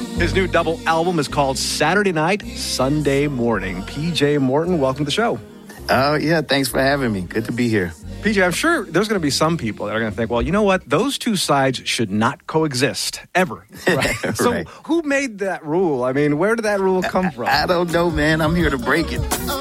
His new double album is called Saturday Night, Sunday Morning. PJ Morton, welcome to the show. Oh, yeah. Thanks for having me. Good to be here. PJ, I'm sure there's going to be some people that are going to think, well, you know what? Those two sides should not coexist, ever. Right? So Right. who made that rule? I mean, where did that rule come from? I don't know, man. I'm here to break it.